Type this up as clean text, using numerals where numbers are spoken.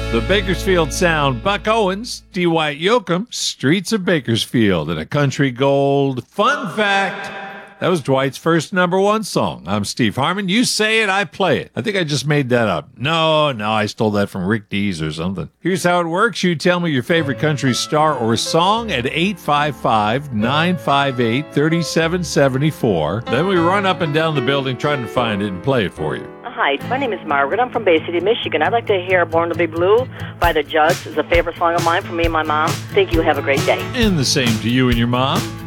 The Bakersfield Sound, Buck Owens, Dwight Yoakam, Streets of Bakersfield, and a country gold. Fun fact, that was Dwight's first number one song. I'm Steve Harmon. You say it, I play it. I think I just made that up. No, I stole that from Rick Dees or something. Here's how it works. You tell me your favorite country star or song at 855-958-3774. Then we run up and down the building trying to find it and play it for you. Hi, my name is Margaret. I'm from Bay City, Michigan. I'd like to hear Born to be Blue by the Judds. It's a favorite song of mine for me and my mom. Thank you. Have a great day. And the same to you and your mom.